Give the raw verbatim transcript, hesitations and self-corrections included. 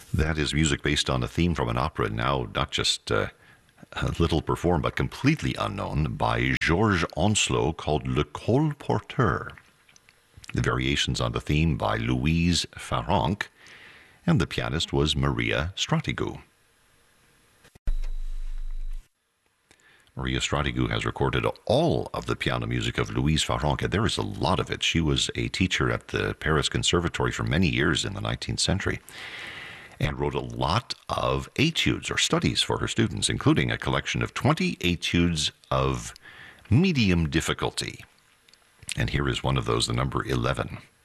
That is music based on a theme from an opera, now not just uh, little performed, but completely unknown, by Georges Oncelot, called Le Colporteur. The variations on the theme by Louise Farrenc, and the pianist was Maria Stratigou. Maria Stratigou has recorded all of the piano music of Louise Farrenc, and there is a lot of it. She was a teacher at the Paris Conservatory for many years in the nineteenth century and wrote a lot of etudes or studies for her students, including a collection of twenty etudes of medium difficulty. And here is one of those, the number eleven.